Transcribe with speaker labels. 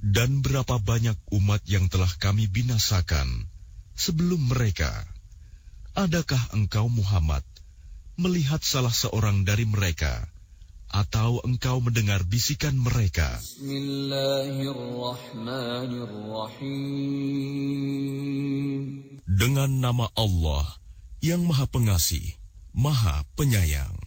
Speaker 1: Dan berapa banyak umat yang telah kami binasakan sebelum mereka. Adakah engkau Muhammad melihat salah seorang dari mereka, atau engkau mendengar bisikan mereka?
Speaker 2: Bismillahirrahmanirrahim.
Speaker 1: Dengan nama Allah yang Maha Pengasih, Maha Penyayang.